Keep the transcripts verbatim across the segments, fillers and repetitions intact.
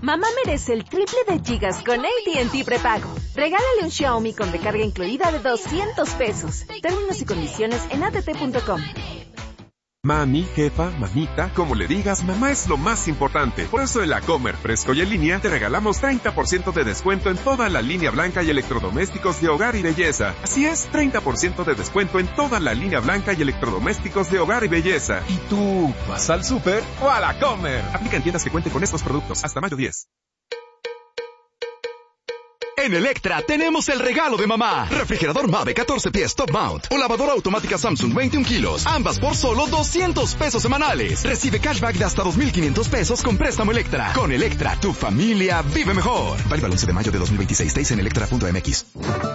Mamá merece el triple de gigas con A T and T prepago. Regálale un Xiaomi con recarga incluida de doscientos pesos. Términos y condiciones en a t t punto com. Mami, jefa, mamita, como le digas, mamá es lo más importante. Por eso en la Comer Fresco y en línea te regalamos treinta por ciento de descuento en toda la línea blanca y electrodomésticos de hogar y belleza. Así es, treinta por ciento de descuento en toda la línea blanca y electrodomésticos de hogar y belleza. ¿Y tú vas al súper o a la Comer? Aplica en tiendas que cuenten con estos productos hasta mayo diez. En Electra tenemos el regalo de mamá. Refrigerador Mave catorce pies top mount o lavadora automática Samsung veintiún kilos. Ambas por solo doscientos pesos semanales. Recibe cashback de hasta dos mil quinientos pesos con préstamo Electra. Con Electra, tu familia vive mejor. Válido al once de mayo de dos mil veintiséis. Seis en electra punto m x.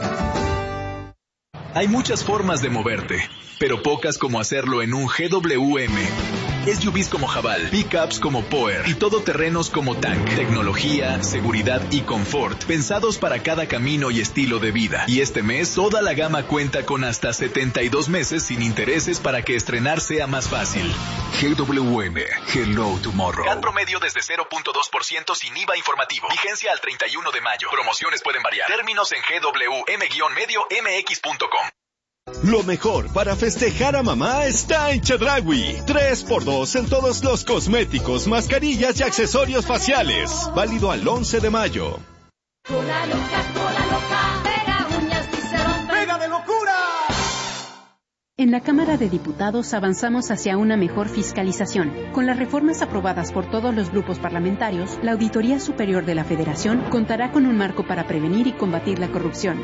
Hay muchas formas de moverte, pero pocas como hacerlo en un G W M. S U Vs como Haval, pickups como Power y todoterrenos como Tank. Tecnología, seguridad y confort, pensados para cada camino y estilo de vida. Y este mes toda la gama cuenta con hasta setenta y dos meses sin intereses para que estrenar sea más fácil. G W M, Hello Tomorrow. C A T promedio desde cero punto dos por ciento sin I V A informativo. Vigencia al treinta y uno de mayo. Promociones pueden variar. Términos en g w m medio m x punto com. Lo mejor para festejar a mamá está en Chedraui. tres por dos en todos los cosméticos, mascarillas y accesorios faciales. Válido al once de mayo. Cola loca, cola loca, pega uñas y se rompe. ¡Pega de locura! En la Cámara de Diputados avanzamos hacia una mejor fiscalización. Con las reformas aprobadas por todos los grupos parlamentarios, la Auditoría Superior de la Federación contará con un marco para prevenir y combatir la corrupción.